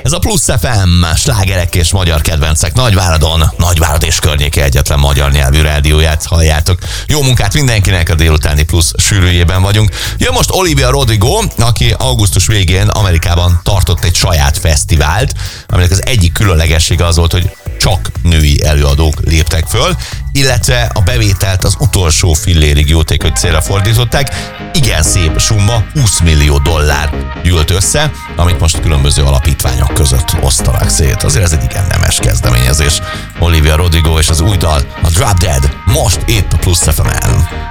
Ez a Plusz FM, slágerek és magyar kedvencek Nagyváradon, Nagyvárad és környéke egyetlen magyar nyelvű rádióját halljátok. Jó munkát mindenkinek, a délutáni Plusz sűrűjében vagyunk. Jön most Olivia Rodrigo, aki augusztus végén Amerikában tartott egy saját fesztivált, aminek az egyik különlegessége az volt, hogy csak női előadók léptek föl, illetve a bevételt az utolsó fillérig jótékony célra fordították. Igen szép summa, $20 millió gyűlt össze, amit most különböző alapítványok között osztanak szét. Azért ez egy igen nemes kezdeményezés. Olivia Rodrigo és az új dal, a Drop Dead, most itt a Plusz FM-en.